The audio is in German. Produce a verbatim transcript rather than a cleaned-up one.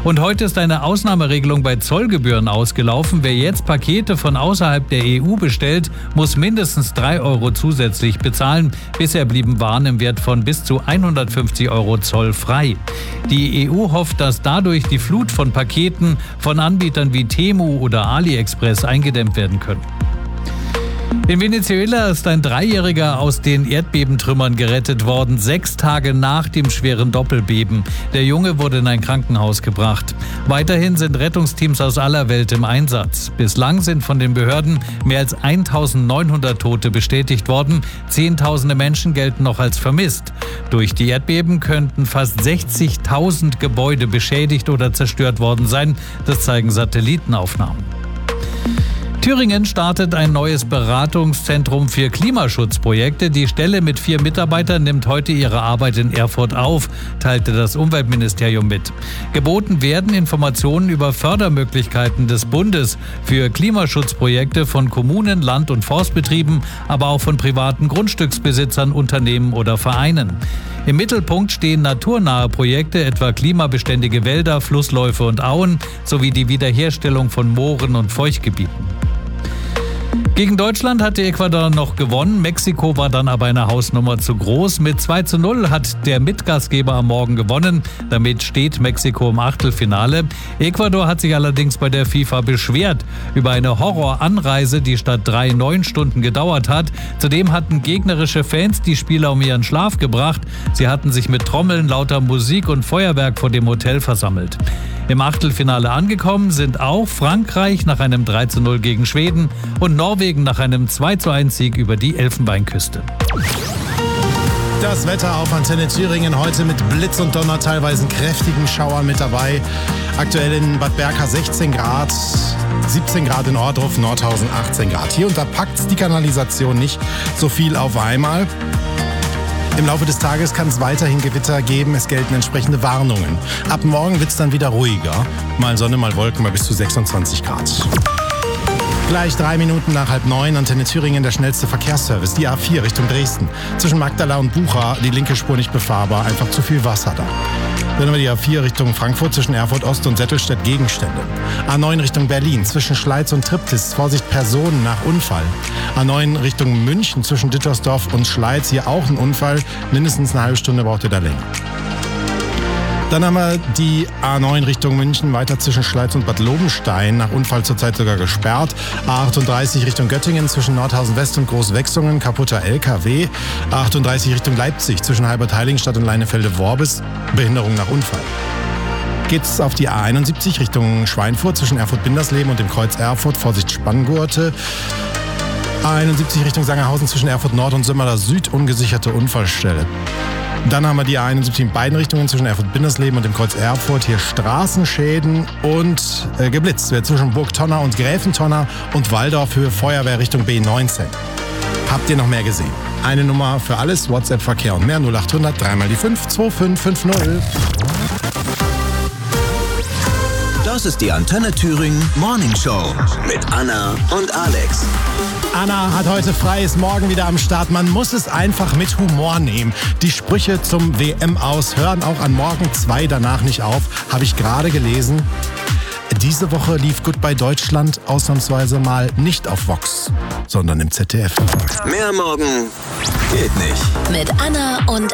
Und heute ist eine Ausnahmeregelung bei Zollgebühren ausgelaufen. Wer jetzt Pakete von außerhalb der E U bestellt, muss mindestens drei Euro zusätzlich bezahlen. Bisher blieben Waren im Wert von bis zu hundertfünfzig Euro zollfrei. Die E U hofft, dass dadurch die Flut von Paketen von Anbietern wie Temu oder AliExpress eingedämmt werden können. In Venezuela ist ein Dreijähriger aus den Erdbebentrümmern gerettet worden, sechs Tage nach dem schweren Doppelbeben. Der Junge wurde in ein Krankenhaus gebracht. Weiterhin sind Rettungsteams aus aller Welt im Einsatz. Bislang sind von den Behörden mehr als eintausendneunhundert Tote bestätigt worden. Zehntausende Menschen gelten noch als vermisst. Durch die Erdbeben könnten fast sechzigtausend Gebäude beschädigt oder zerstört worden sein. Das zeigen Satellitenaufnahmen. Thüringen startet ein neues Beratungszentrum für Klimaschutzprojekte. Die Stelle mit vier Mitarbeitern nimmt heute ihre Arbeit in Erfurt auf, teilte das Umweltministerium mit. Geboten werden Informationen über Fördermöglichkeiten des Bundes für Klimaschutzprojekte von Kommunen, Land- und Forstbetrieben, aber auch von privaten Grundstücksbesitzern, Unternehmen oder Vereinen. Im Mittelpunkt stehen naturnahe Projekte, etwa klimabeständige Wälder, Flussläufe und Auen sowie die Wiederherstellung von Mooren und Feuchtgebieten. Gegen Deutschland hatte Ecuador noch gewonnen. Mexiko war dann aber eine Hausnummer zu groß. Mit zwei zu null hat der Mitgastgeber am Morgen gewonnen. Damit steht Mexiko im Achtelfinale. Ecuador hat sich allerdings bei der FIFA beschwert über eine Horroranreise, die statt drei neun Stunden gedauert hat. Zudem hatten gegnerische Fans die Spieler um ihren Schlaf gebracht. Sie hatten sich mit Trommeln, lauter Musik und Feuerwerk vor dem Hotel versammelt. Im Achtelfinale angekommen sind auch Frankreich nach einem drei zu null gegen Schweden und Norwegen nach einem zwei zu eins Sieg über die Elfenbeinküste. Das Wetter auf Antenne Thüringen heute mit Blitz und Donner, teilweise kräftigen Schauer mit dabei. Aktuell in Bad Berka sechzehn Grad, siebzehn Grad in Ohrdruf, Nordhausen achtzehn Grad. Hier unterpackt die Kanalisation nicht so viel auf einmal. Im Laufe des Tages kann es weiterhin Gewitter geben, es gelten entsprechende Warnungen. Ab morgen wird es dann wieder ruhiger. Mal Sonne, mal Wolken bei bis zu sechsundzwanzig Grad. Gleich drei Minuten nach halb neun, Antenne Thüringen, der schnellste Verkehrsservice. Die A vier Richtung Dresden. Zwischen Magdala und Bucha, die linke Spur nicht befahrbar, einfach zu viel Wasser da. Dann haben wir die A vier Richtung Frankfurt, zwischen Erfurt Ost und Settelstedt Gegenstände. A neun Richtung Berlin, zwischen Schleiz und Triptis, Vorsicht Personen nach Unfall. A neun Richtung München, zwischen Dittersdorf und Schleiz, hier auch ein Unfall. Mindestens eine halbe Stunde braucht ihr da länger. Dann haben wir die A neun Richtung München, weiter zwischen Schleiz und Bad Lobenstein, nach Unfall zurzeit sogar gesperrt. A achtunddreißig Richtung Göttingen, zwischen Nordhausen West und Großwechsungen, kaputter L K W. A achtunddreißig Richtung Leipzig, zwischen Halbert-Heiligenstadt und Leinefelde-Worbis, Behinderung nach Unfall. Geht's auf die A einundsiebzig Richtung Schweinfurt, zwischen Erfurt-Bindersleben und dem Kreuz Erfurt, Vorsicht Spanngurte. A einundsiebzig Richtung Sangerhausen, zwischen Erfurt Nord und Sömmerler Süd, ungesicherte Unfallstelle. Dann haben wir die A einundsiebzig in beiden Richtungen, zwischen Erfurt-Bindersleben und dem Kreuz Erfurt. Hier Straßenschäden und äh, geblitzt wird zwischen Burgtonner und Gräfentonner und Waldorf für Feuerwehr Richtung B neunzehn. Habt ihr noch mehr gesehen? Eine Nummer für alles, WhatsApp-Verkehr und mehr, null achthundert, dreimal die fünf, zwei fünf fünf null. Das ist die Antenne Thüringen Morning Show mit Anna und Alex. Anna hat heute frei, ist morgen wieder am Start. Man muss es einfach mit Humor nehmen. Die Sprüche zum W M-Aus hören auch an Morgen zwei danach nicht auf. Habe ich gerade gelesen. Diese Woche lief Goodbye Deutschland ausnahmsweise mal nicht auf Vox, sondern im Z D F. Mehr morgen geht nicht. Mit Anna und